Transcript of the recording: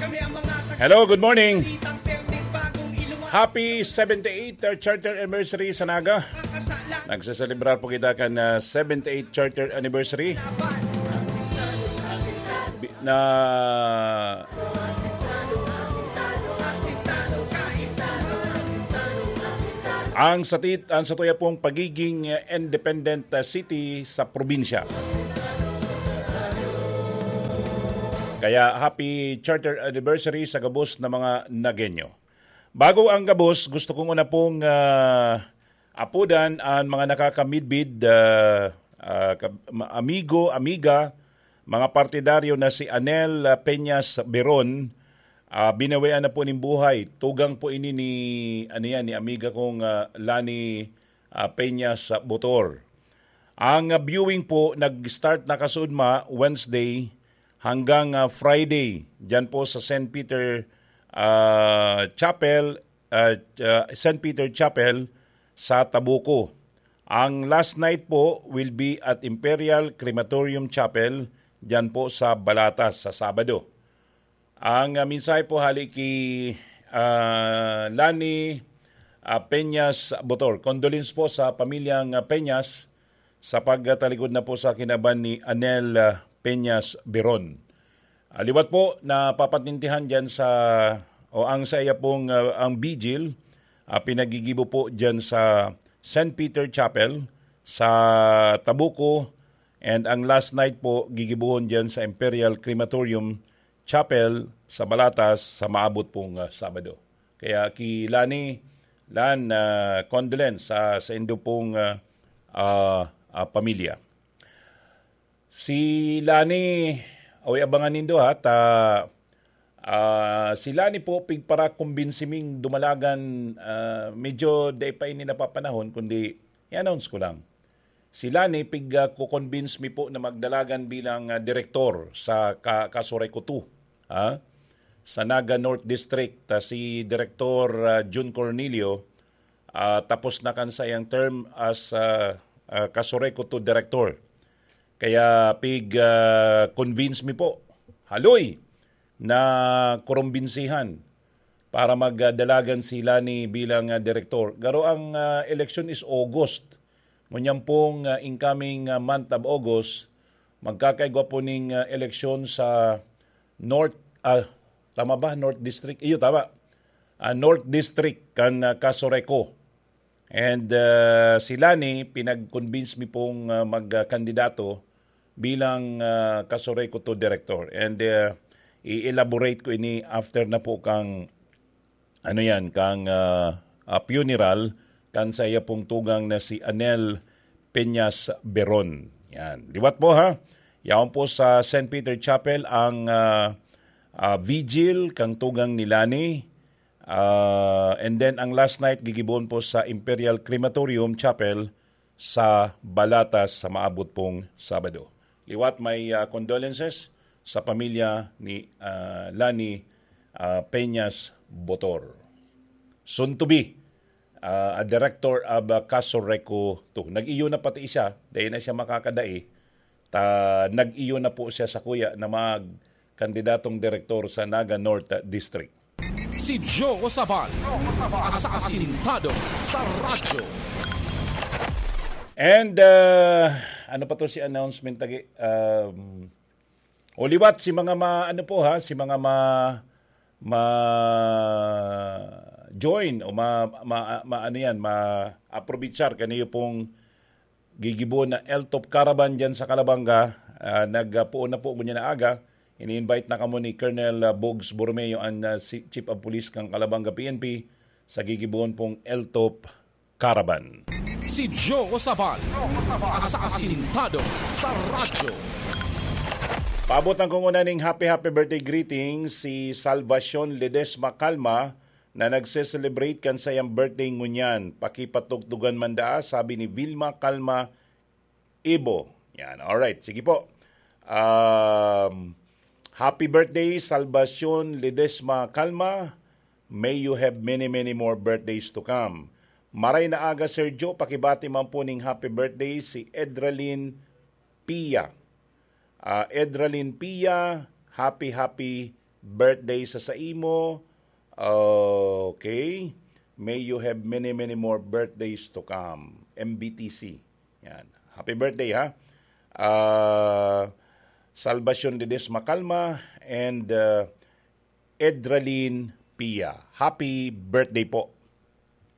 Hello, good morning. Happy 78th Charter Anniversary sa Naga. Nagsaselebrar po kita kan 78th Charter Anniversary na ang satuya pong pagiging independent city sa probinsya. Kaya happy Charter Anniversary sa gabos na mga Nagenyo. Bago ang gabos, gusto kong una pong apudan ang mga nakakamidbid, amigo, amiga, mga partidaryo na si Anel Peñas Beron. Binawian na po ng buhay. Tugang po ini ni amiga kong Lani Peñas Botor. Ang viewing po nag-start na kasudma Wednesday hanggang Friday diyan po sa St. Peter Chapel St. Peter Chapel sa Tabuco. Ang last night po will be at Imperial Crematorium Chapel diyan po sa Balatas sa Sabado. Ang mensahe po hali kay Lani Peñas Botor. Condolence po sa pamilyang Peñas sa pagtalikod na po sa kinaban ni Anel Peñas Beron. Liwat po na papatintihan dyan ang saya pong ang vigil, pinagigibo po dyan sa St. Peter Chapel sa Tabuco, and ang last night po gigibuhon dyan sa Imperial Crematorium Chapel sa Balatas sa maabot pong Sabado. Kaya ki Lani, condolence sa indo pong pamilya. Si Lani, abangan nindo ha, si Lani po para kumbinsiming dumalagan, medyo day pa ini napapanahon, kundi i-announce ko lang. Si Lani kukonvince mi po na magdalagan bilang direktor sa Kasureko 2 sa Naga North District. Si Director June Cornelio tapos na kan sayang term as Kasureko 2 Director. Kaya convince mi po, haloy, na kurumbinsihan para magdalagan sila ni bilang direktor. Garo ang election is August. Ngunyan pong incoming month of August, magkakaigwa po ning eleksyon sa North, tama ba? North District? Iyo, tama. North District kan Kasureko. And sila ni pinag-convince mi pong magkandidato bilang Kasureko 2 Director. And i-elaborate ko ini after na po kang funeral kan saya pong tugang na si Anel Peñas Beron. Yan. Liwat po ha. Yaon po sa St. Peter Chapel ang vigil kang tugang ni Lani. And then ang last night gigibon po sa Imperial Crematorium Chapel sa Balatas sa maabot pong Sabado. Liwat may condolences sa pamilya ni Lani Peñas Botor. Soon to be a director of Kasureko 2. Nag-iyo na pati siya, dahil na siya makakadai. Nag-iyo na po siya sa kuya na mag-kandidatong direktor sa Naga North District. Si Joe Osabal, asasintado sa radyo. And ano pa to si announcement tagi? Liwat si mga si mga join o ma-aprovechar kaniyo pong gigibo na L-Top Caravan dyan sa Calabanga. Nagpuon na po gunya na aga. Ini-invite na kamo ni Colonel Bogs Borromeo ang Chief of Police kang Calabanga PNP sa gigibuon pong L-Top Caravan. Si Joe Osabal, asasintado sa radyo. Paabot ang kung una ning happy birthday greetings si Salvacion Ledesma Calma na nagse-celebrate kan sayang birthday ngunyan. Pakipatugtugan manda, sabi ni Vilma Calma Ibo. Yan, alright, sige po. Happy birthday, Salvacion Ledesma Calma. May you have many, many more birthdays to come. Maray na aga, Sergio, pakibati man po ning happy birthday si Edralyn Pia. Edralyn Pia, happy birthday sa imo. Okay. May you have many, many more birthdays to come. MBTC. Yan. Happy birthday, ha? Salvacion de Des Macalma and Edralyn Pia. Happy birthday po.